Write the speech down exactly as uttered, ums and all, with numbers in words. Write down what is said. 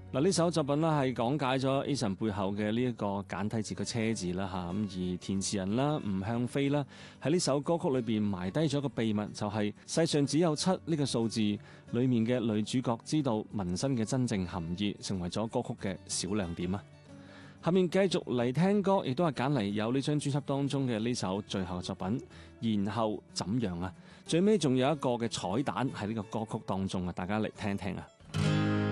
嗱，呢首作品啦係講解咗 Eason 背後嘅呢一個簡體字嘅車字啦嚇，咁而填詞人啦吳向飛啦喺呢首歌曲裏邊埋低咗個秘密，就係世上只有七呢個數字，裏面嘅女主角知道紋身嘅真正含義，成為咗歌曲嘅小亮點啊！下面繼續嚟聽歌，亦都係揀嚟有呢張專輯當中嘅呢首最後嘅作品，然後怎樣啊？最尾仲有一個嘅彩蛋喺呢個歌曲當中啊，大家嚟聽聽啊！